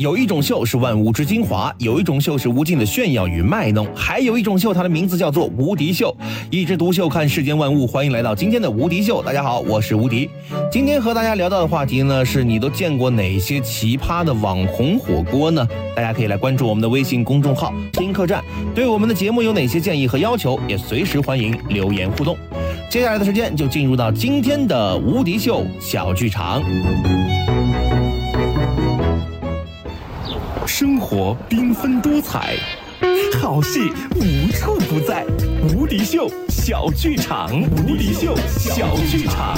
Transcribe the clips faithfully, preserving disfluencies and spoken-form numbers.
有一种秀是万物之精华，有一种秀是无尽的炫耀与卖弄，还有一种秀，它的名字叫做无敌秀。一枝独秀看世间万物，欢迎来到今天的无敌秀。大家好，我是无敌。今天和大家聊到的话题呢，是你都见过哪些奇葩的网红火锅呢？大家可以来关注我们的微信公众号新客栈，对我们的节目有哪些建议和要求，也随时欢迎留言互动。接下来的时间就进入到今天的无敌秀小剧场。 生活缤纷多彩，好戏无处不在。无敌秀小剧场，无敌秀小剧场。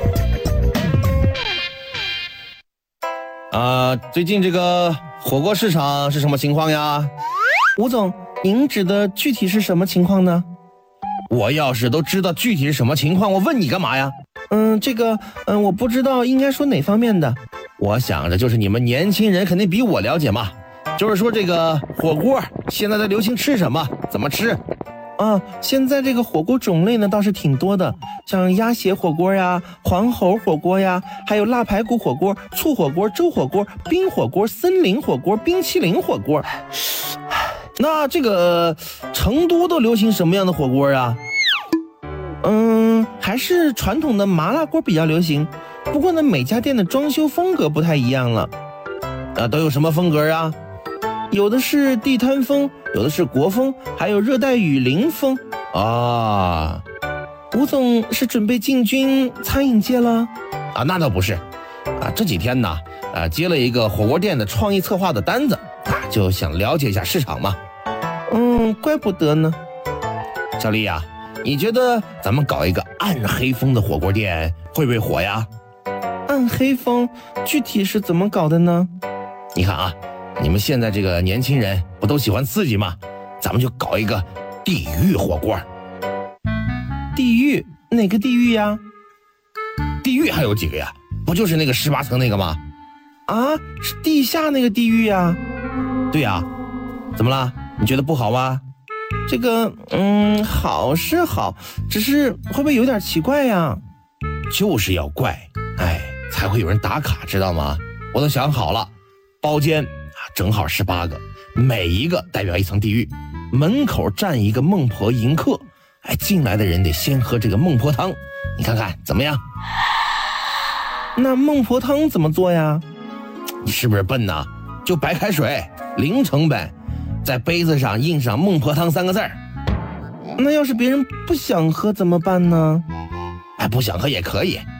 啊，最近这个火锅市场是什么情况呀？ 吴总，您指的具体是什么情况呢？ 我要是都知道具体是什么情况，我问你干嘛呀？ 嗯，这个，嗯，我不知道应该说哪方面的。 我想着就是你们年轻人肯定比我了解嘛，就是说这个火锅现在在流行吃什么，怎么吃啊？现在这个火锅种类呢倒是挺多的，像鸭血火锅呀、黄喉火锅呀，还有腊排骨火锅、醋火锅、粥火锅、冰火锅、森林火锅、冰淇淋火锅。 那这个成都都流行什么样的火锅啊？ 嗯，还是传统的麻辣锅比较流行，不过呢，每家店的装修风格不太一样了。 啊，都有什么风格啊？ 有的是地摊风，有的是国风，还有热带雨林风。 啊， 吴总是准备进军餐饮界了？ 啊，那倒不是。啊，这几天呢，啊，接了一个火锅店的创意策划的单子，啊，就想了解一下市场嘛。 嗯，怪不得呢。 小丽呀，你觉得咱们搞一个暗黑风的火锅店会不会火呀？ 暗黑风具体是怎么搞的呢？ 你看啊，你们现在这个年轻人不都喜欢刺激吗？咱们就搞一个地狱火锅。 地狱？哪个地狱呀？ 地狱还有几个呀？不就是那个十八层那个吗？ 啊，是地下那个地狱呀？ 对呀，怎么了？你觉得不好吗？ 这个，嗯，好是好，只是会不会有点奇怪呀？ 就是要怪，哎，才会有人打卡，知道吗？我都想好了，包间啊，正好十八个，每一个代表一层地狱，门口站一个孟婆迎客，哎，进来的人得先喝这个孟婆汤，你看看怎么样？ 那孟婆汤怎么做呀？ 你是不是笨呐？就白开水，零成本，在杯子上印上孟婆汤三个字儿。 那要是别人不想喝怎么办呢？ 哎，不想喝也可以，